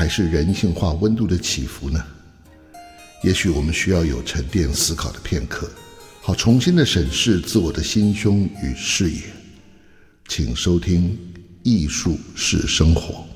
还是人性化温度的起伏呢？也许我们需要有沉淀思考的片刻，好重新的审视自我的心胸与视野。请收听艺术是生活。